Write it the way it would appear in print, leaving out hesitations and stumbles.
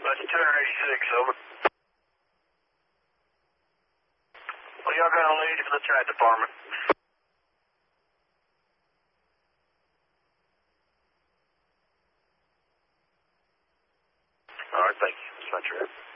That's 286, over. Well, y'all got a lead for the track department. All right, thank you. That's not true.